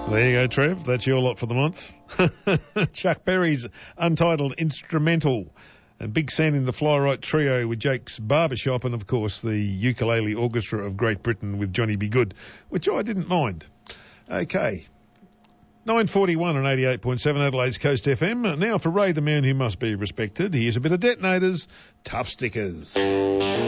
There you go, Trev. That's your lot for the month. Chuck Berry's Untitled Instrumental. And Big Sam in the Fly Right Trio with Jake's Barbershop. And, of course, the Ukulele Orchestra of Great Britain with Johnny B. Good, which I didn't mind. Okay. 9:41 on 88.7 Adelaide's Coast FM. Now for Ray, the man who must be respected. Here's a bit of Detonators, Tough Stickers.